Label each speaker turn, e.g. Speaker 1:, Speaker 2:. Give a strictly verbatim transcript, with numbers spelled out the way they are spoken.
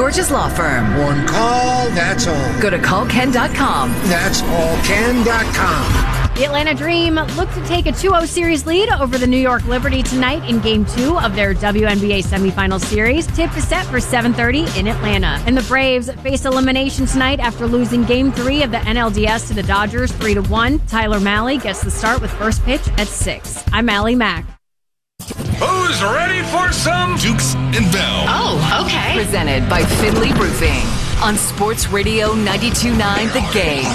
Speaker 1: George's Law Firm.
Speaker 2: One call, that's all.
Speaker 1: Go to call ken dot com.
Speaker 2: That's all ken dot com.
Speaker 3: The Atlanta Dream look to take a two oh series lead over the New York Liberty tonight in Game two of their W N B A semifinal series. Tip is set for seven thirty in Atlanta. And the Braves face elimination tonight after losing Game three of the N L D S to the Dodgers three to one. Tyler Mahle gets the start with first pitch at six. I'm Allie Mack.
Speaker 4: Who's ready for some
Speaker 5: Dukes and Bell?
Speaker 1: Oh, okay. Presented by Finley Roofing on Sports Radio ninety-two point nine The Game.